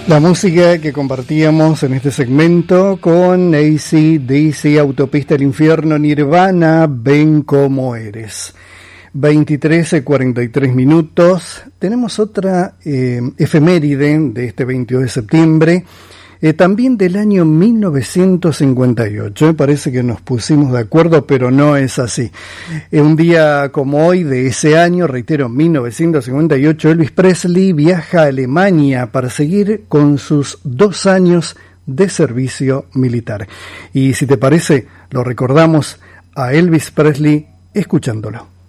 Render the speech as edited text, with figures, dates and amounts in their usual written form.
La música que compartíamos en este segmento con AC/DC, Autopista al Infierno, Nirvana, Ven Como Eres. 23:43 minutos. Tenemos otra efeméride de este 22 de septiembre, también del año 1958. Parece que nos pusimos de acuerdo, pero no es así. Un día como hoy de ese año, reitero, 1958, Elvis Presley viaja a Alemania para seguir con sus 2 años de servicio militar. Y si te parece, lo recordamos a Elvis Presley escuchándolo.